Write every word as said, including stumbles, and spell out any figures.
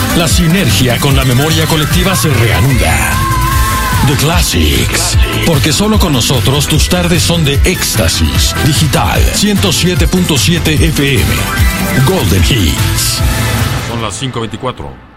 La sinergia con la memoria colectiva se reanuda. The Classics. Porque solo con nosotros tus tardes son de éxtasis. Digital ciento siete punto siete F M. Golden Hits. Son las cinco veinticuatro.